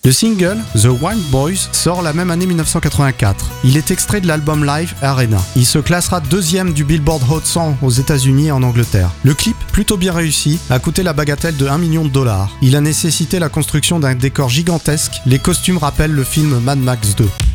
Le single, The Wild Boys, sort la même année 1984. Il est extrait de l'album Live Arena. Il se classera 2e du Billboard Hot 100 aux États-Unis et en Angleterre. Le clip, plutôt bien réussi, a coûté la bagatelle de $1 million. Il a nécessité la construction d'un décor gigantesque. Les costumes rappellent le film Mad Max 2.